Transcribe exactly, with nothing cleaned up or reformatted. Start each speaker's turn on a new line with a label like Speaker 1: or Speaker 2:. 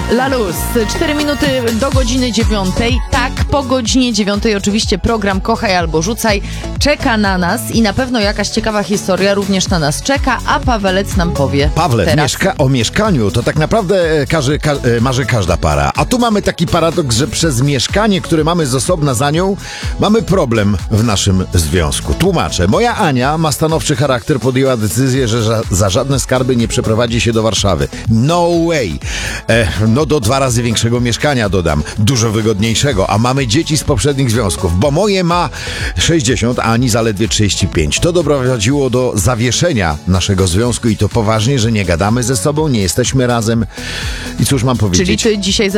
Speaker 1: Lalus, cztery minuty do godziny dziewiątej. Tak, po godzinie dziewiątej oczywiście program Kochaj albo Rzucaj czeka na nas i na pewno jakaś ciekawa historia również na nas czeka, a Pawelec nam powie
Speaker 2: Pawle,
Speaker 1: teraz.
Speaker 2: Mieszka- o mieszkaniu to tak naprawdę każe, ka- marzy każda para. A tu mamy taki paradoks, że przez mieszkanie, które mamy z osobna za nią, mamy problem w naszym związku. Tłumaczę. Moja Ania ma stanowczy charakter, podjęła decyzję, że za, za żadne skarby nie przeprowadzi się do Warszawy. No way! E, no do dwa razy większego mieszkania dodam. Dużo wygodniejszego. A mamy dzieci z poprzednich związków, bo moje ma sześćdziesiąt, a Ani zaledwie trzydzieści pięć. To doprowadziło do zawieszenia naszego związku i to poważnie, że nie gadamy ze sobą, nie jesteśmy razem. I cóż mam powiedzieć?
Speaker 1: Czyli ty dzisiaj